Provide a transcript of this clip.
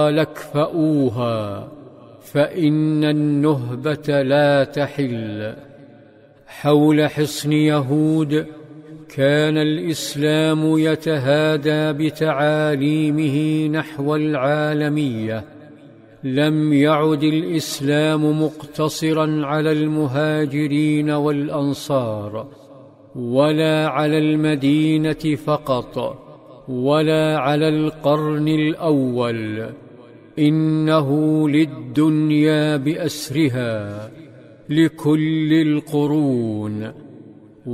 اكفؤوها فإن النهبة لا تحل. حول حصن يهود كان الإسلام يتهادى بتعاليمه نحو العالمية. لم يعد الإسلام مقتصرا على المهاجرين والأنصار، ولا على المدينة فقط، ولا على القرن الأول، إنه للدنيا بأسرها، لكل القرون.